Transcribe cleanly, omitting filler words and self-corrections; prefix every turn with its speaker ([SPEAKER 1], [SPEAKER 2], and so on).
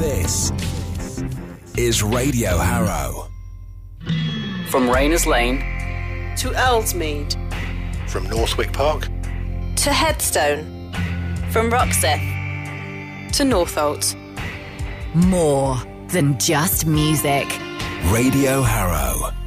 [SPEAKER 1] This is Radio Harrow.
[SPEAKER 2] From Rayners Lane
[SPEAKER 3] to Ellesmead,
[SPEAKER 4] from Northwick Park
[SPEAKER 5] to Headstone,
[SPEAKER 6] from Roxeth
[SPEAKER 7] to Northolt.
[SPEAKER 8] More than just music.
[SPEAKER 1] Radio Harrow.